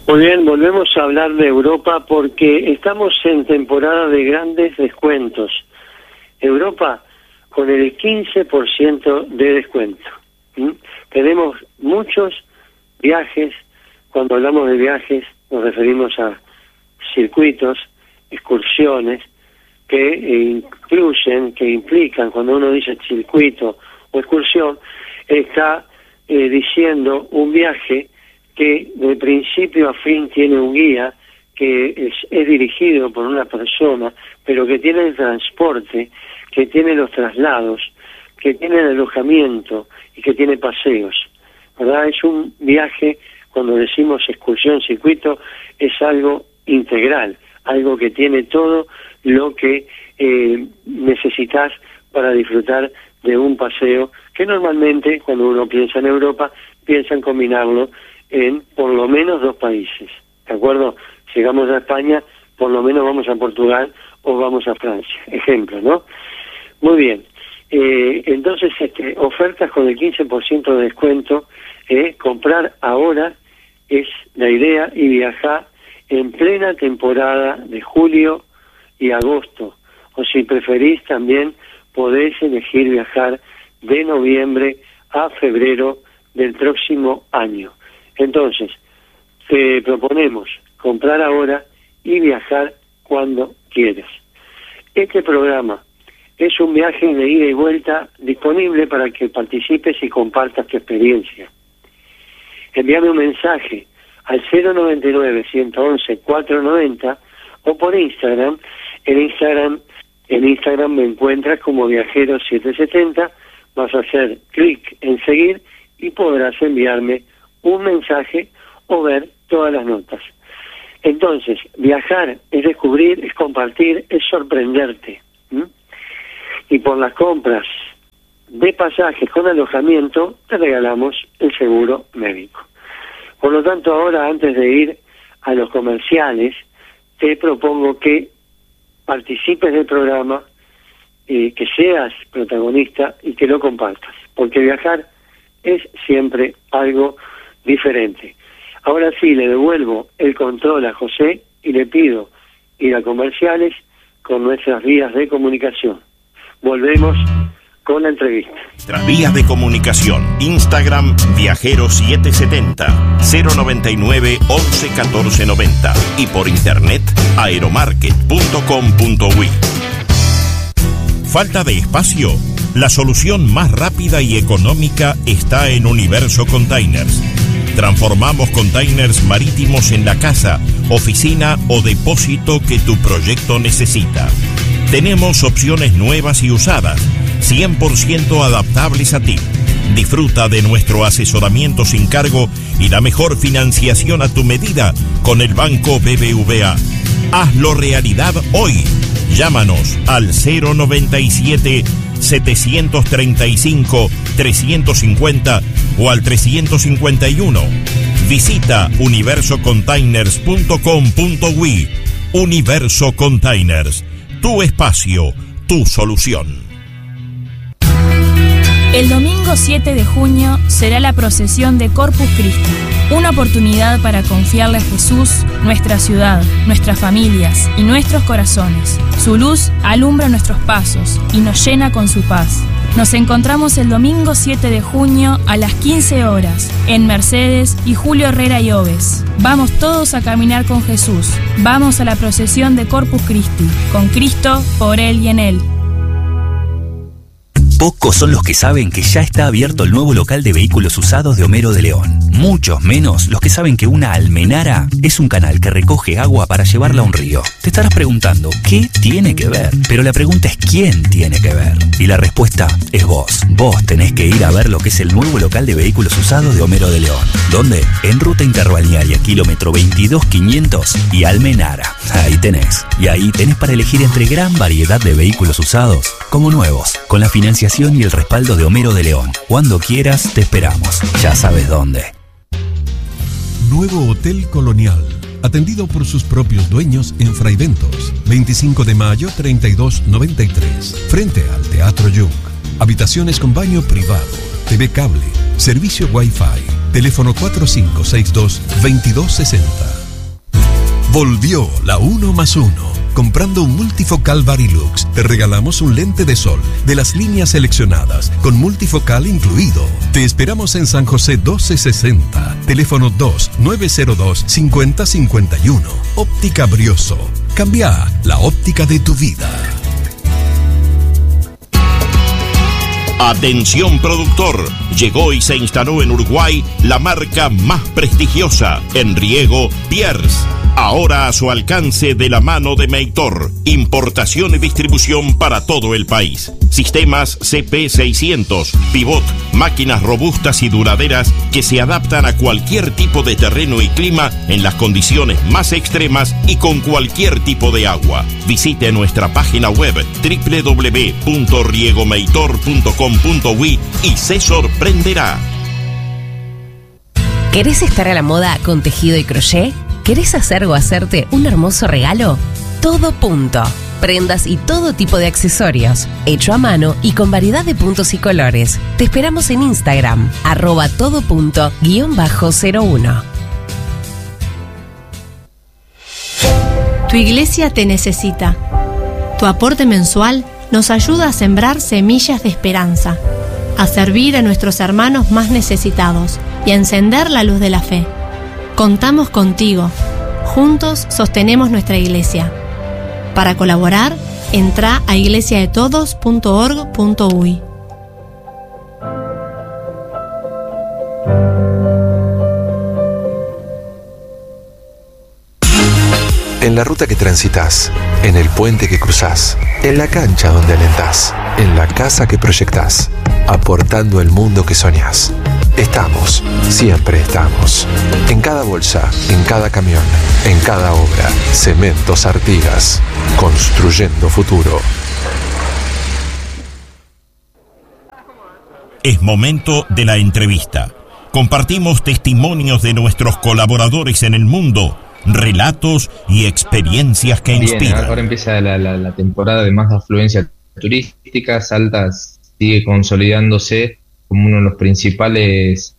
Muy bien, volvemos a hablar de Europa porque estamos en temporada de grandes descuentos. Europa con el 15% de descuento. Tenemos muchos viajes. Cuando hablamos de viajes nos referimos a circuitos, excursiones que incluyen, que implican, cuando uno dice circuito o excursión, está diciendo un viaje que de principio a fin tiene un guía, que es dirigido por una persona, pero que tiene el transporte, que tiene los traslados, que tiene el alojamiento y que tiene paseos, ¿verdad? Es un viaje, cuando decimos excursión, circuito, es algo integral, algo que tiene todo lo que necesitas para disfrutar de un paseo, que normalmente, cuando uno piensa en Europa, piensa en combinarlo en por lo menos 2 países, ¿de acuerdo? Si llegamos a España, por lo menos vamos a Portugal o vamos a Francia, ejemplo, ¿no? Muy bien, entonces ofertas con el 15% de descuento, comprar ahora es la idea y viajar en plena temporada de julio y agosto, o si preferís también podéis elegir viajar de noviembre a febrero del próximo año. Entonces, te proponemos comprar ahora y viajar cuando quieras. Este programa es un viaje de ida y vuelta disponible para que participes y compartas tu experiencia. Envíame un mensaje al 099-111-490 o por Instagram. En Instagram me encuentras como Viajero770, vas a hacer clic en seguir y podrás enviarme un mensaje o ver todas las notas. Entonces, viajar es descubrir, es compartir, es sorprenderte. Y por las compras de pasajes con alojamiento, te regalamos el seguro médico. Por lo tanto, ahora, antes de ir a los comerciales, te propongo que participes del programa, que seas protagonista y que lo compartas, porque viajar es siempre algo diferente. Ahora sí, le devuelvo el control a José y le pido ir a comerciales con nuestras vías de comunicación. Volvemos con la entrevista. Nuestras vías de comunicación: Instagram Viajero770, 099 11 14 90 y por internet aeromarket.com.uy. ¿Falta de espacio? La solución más rápida y económica está en Universo Containers. Transformamos containers marítimos en la casa, oficina o depósito que tu proyecto necesita. Tenemos opciones nuevas y usadas, 100% adaptables a ti. Disfruta de nuestro asesoramiento sin cargo y la mejor financiación a tu medida con el Banco BBVA. Hazlo realidad hoy. Llámanos al 097-735-350 o al 351. Visita universocontainers.com.uy. Universo Containers. Tu espacio, tu solución. El domingo 7 de junio será la procesión de Corpus Christi, una oportunidad para confiarle a Jesús nuestra ciudad, nuestras familias y nuestros corazones. Su luz alumbra nuestros pasos y nos llena con su paz. Nos encontramos el domingo 7 de junio a las 15 horas en Mercedes y Julio Herrera y Oves. Vamos todos a caminar con Jesús. Vamos a la procesión de Corpus Christi, con Cristo, por Él y en Él. Pocos son los que saben que ya está abierto el nuevo local de vehículos usados de Homero de León. Muchos menos los que saben que una almenara es un canal que recoge agua para llevarla a un río. Te estarás preguntando, ¿qué tiene que ver? Pero la pregunta es ¿quién tiene que ver? Y la respuesta es vos. Vos tenés que ir a ver lo que es el nuevo local de vehículos usados de Homero de León. ¿Dónde? En Ruta Interbalnearia, kilómetro 22500 y Almenara. Ahí tenés. Y ahí tenés para elegir entre gran variedad de vehículos usados como nuevos, con la financiación y el respaldo de Homero de León. Cuando quieras, te esperamos. Ya sabes dónde. Nuevo Hotel Colonial, atendido por sus propios dueños en Fray Bentos, 25 de mayo 3293, frente al Teatro Jung. Habitaciones con baño privado, TV cable, servicio Wi-Fi, teléfono 4562-2260. Volvió la 1+1. Comprando un multifocal Varilux, te regalamos un lente de sol de las líneas seleccionadas, con multifocal incluido. Te esperamos en San José 1260, teléfono 2-902-5051. Óptica Brioso. Cambia la óptica de tu vida. Atención productor, llegó y se instaló en Uruguay la marca más prestigiosa en riego, Pierce. Ahora a su alcance de la mano de Meitor. Importación y distribución para todo el país. Sistemas CP600, pivot, máquinas robustas y duraderas que se adaptan a cualquier tipo de terreno y clima en las condiciones más extremas y con cualquier tipo de agua. Visite nuestra página web www.riegomeitor.com.uy y se sorprenderá. ¿Querés estar a la moda con tejido y crochet? ¿Querés hacer o hacerte un hermoso regalo? Todo Punto. Prendas y todo tipo de accesorios. Hecho a mano y con variedad de puntos y colores. Te esperamos en Instagram, @todopunto_01. Tu iglesia te necesita. Tu aporte mensual nos ayuda a sembrar semillas de esperanza, a servir a nuestros hermanos más necesitados y a encender la luz de la fe. Contamos contigo. Juntos sostenemos nuestra iglesia. Para colaborar, entra a iglesiadetodos.org.uy. En la ruta que transitas, en el puente que cruzás, en la cancha donde alentás, en la casa que proyectás, aportando el mundo que soñás. Estamos, siempre estamos. En cada bolsa, en cada camión, en cada obra. Cementos Artigas, construyendo futuro. Es momento de la entrevista. Compartimos testimonios de nuestros colaboradores en el mundo, relatos y experiencias que inspiran. Ahora empieza la temporada de más afluencia turística. Salta sigue consolidándose como uno de los principales